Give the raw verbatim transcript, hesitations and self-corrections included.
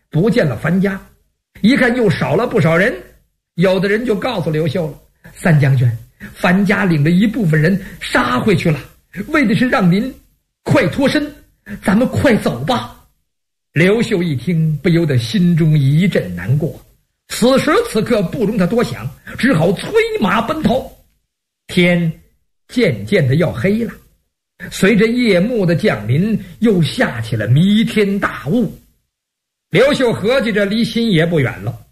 不见了樊家，一看又少了不少人，有的人就告诉刘秀了：三将军，樊家领着一部分人杀回去了，为的是让您快脱身，咱们快走吧。刘秀一听，不由得心中一阵难过，此时此刻不容他多想，只好催马奔逃。天渐渐的要黑了，随着夜幕的降临，又下起了弥天大雾。刘秀合计着离新野不远了，